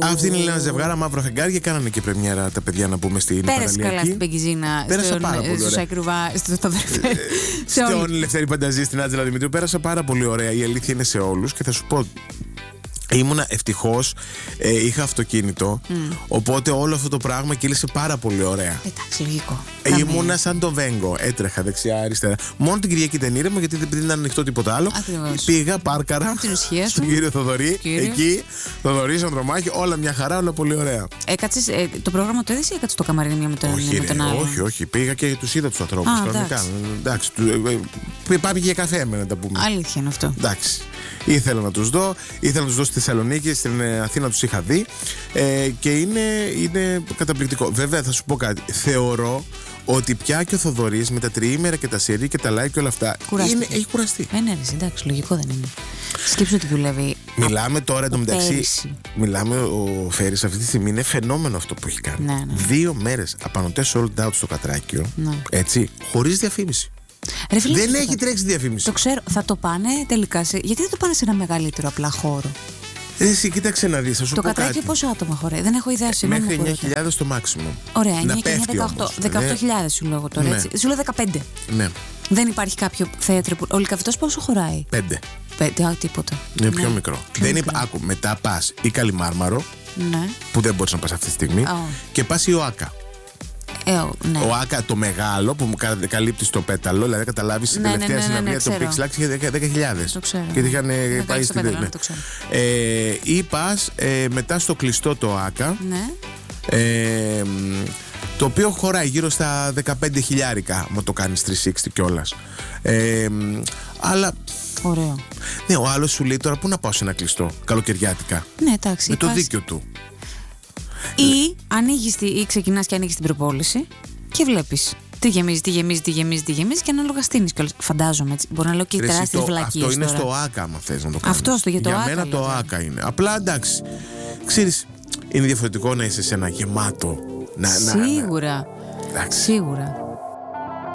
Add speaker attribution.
Speaker 1: Αυτή είναι ένα ζευγάρα μαύρο φεγγάρι και κάνανε και πρεμιέρα τα παιδιά να πούμε στην Παραλιακή.
Speaker 2: Πέρασε καλά στην Πεγκιζίνα,
Speaker 1: πέρασα πάρα πολύ ωραία.
Speaker 2: στο Σαϊκρουβά, στο
Speaker 1: Στον Λευτέρη Πανταζή, στην Άτζελα Δημητρίου, πέρασα πάρα πολύ ωραία. Η αλήθεια είναι σε όλους και θα σου πω. Ήμουνα ευτυχώς, είχα αυτοκίνητο, οπότε όλο αυτό το πράγμα κύλησε πάρα πολύ ωραία.
Speaker 2: Εντάξει, λογικό.
Speaker 1: Ήμουνα σαν το Βέγκο, έτρεχα δεξιά-αριστερά. Μόνο την Κυριακή ήταν ήρεμο γιατί δεν ήταν ανοιχτό τίποτα άλλο.
Speaker 2: Ακριβώς.
Speaker 1: Πήγα, πάρκαρα στον κύριο Θοδωρή. Εκεί, Θοδωρή, Ανδρομάχη, όλα μια χαρά, όλα πολύ ωραία.
Speaker 2: Έκατσες, το πρόγραμμα το έδειξε ή έκατσες το καμαρίνι μία με τον άλλο?
Speaker 1: Όχι. Πήγα και τους είδα τους ανθρώπους. Εντάξει. Πάμε και για καφέ να τα πούμε.
Speaker 2: Αλήθεια είναι αυτό.
Speaker 1: Εντάξει. Ήθελα να τους δω, στη Θεσσαλονίκη, στην Αθήνα τους είχα δει και είναι καταπληκτικό. Βέβαια θα σου πω κάτι, θεωρώ ότι πια και ο Θοδωρής με τα τριήμερα και τα σερί και τα like και όλα αυτά έχει κουραστεί.
Speaker 2: Ναι, εντάξει, λογικό δεν είναι. Σκέψου ότι δουλεύει.
Speaker 1: Μιλάμε τώρα εντωμεταξύ. Ο Φέρης αυτή τη στιγμή είναι φαινόμενο αυτό που έχει κάνει.
Speaker 2: Ναι.
Speaker 1: 2 μέρες απανωτές sold out στο Κατράκιο.
Speaker 2: Ναι.
Speaker 1: Έτσι, χωρίς διαφήμιση.
Speaker 2: Ρε φίλε,
Speaker 1: δεν έχει τρέξει διαφήμιση.
Speaker 2: Το ξέρω, θα το πάνε τελικά γιατί δεν το πάνε σε ένα μεγαλύτερο απλά χώρο?
Speaker 1: Εσύ κοίταξε να δεις, θα σου
Speaker 2: το
Speaker 1: πω κάτι.
Speaker 2: Το Κατράκιο πόσο άτομα χωράει? Δεν έχω ιδέα.
Speaker 1: Μέχρι 9.000 το maximum.
Speaker 2: Ωραία, 9 και 18. 18.000 σου λέω τώρα, έτσι. Σου λέω 15.
Speaker 1: Ναι.
Speaker 2: Δεν υπάρχει κάποιο θέατρο που. Ο Λυκαβητός πόσο χωράει?
Speaker 1: 5.
Speaker 2: Τίποτα.
Speaker 1: Είναι πιο μικρό. Άκου, μετά πας ή Καλιμάρμαρο, που δεν μπορείς να πας αυτή τη στιγμή, και πας ή Οάκα.
Speaker 2: Ναι.
Speaker 1: Ο Άκα το μεγάλο που μου καλύπτει το πέταλο, δηλαδή καταλάβεις την τελευταία συναυλία του Pixelax είχε 10.000.
Speaker 2: Το ξέρω.
Speaker 1: Και είχαν πάει
Speaker 2: στην πέταλο.
Speaker 1: Ή πας μετά στο κλειστό το Άκα.
Speaker 2: Ναι.
Speaker 1: Το οποίο χωράει γύρω στα 15 χιλιάρικα, μα το κάνεις 360 κιόλας. Αλλά.
Speaker 2: Ωραίο.
Speaker 1: Ναι, ο άλλος σου λέει τώρα πού να πάω σε ένα κλειστό καλοκαιριάτικα.
Speaker 2: Ναι, εντάξει.
Speaker 1: Με το δίκιο του.
Speaker 2: Ή ή ξεκινάς και ανοίγεις την προπόληση και βλέπεις τι γεμίζει και ανάλογα στείνεις κιόλας. Φαντάζομαι έτσι. Μπορώ να λέω και τεράστιες βλακίες.
Speaker 1: Αυτό είναι
Speaker 2: τώρα.
Speaker 1: Στο Άκα, άμα θες να το κάνεις.
Speaker 2: Αυτό για το
Speaker 1: για
Speaker 2: Άκα.
Speaker 1: Για μένα το Άκα είναι. Απλά εντάξει. Ξέρεις, είναι διαφορετικό να είσαι σε ένα γεμάτο.
Speaker 2: Σίγουρα. Σίγουρα.